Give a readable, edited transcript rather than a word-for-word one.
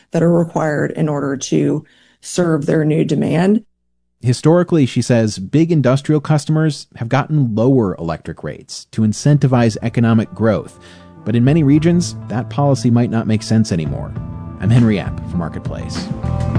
that are required in order to serve their new demand. Historically, she says, big industrial customers have gotten lower electric rates to incentivize economic growth. But in many regions, that policy might not make sense anymore. I'm Henry App for Marketplace.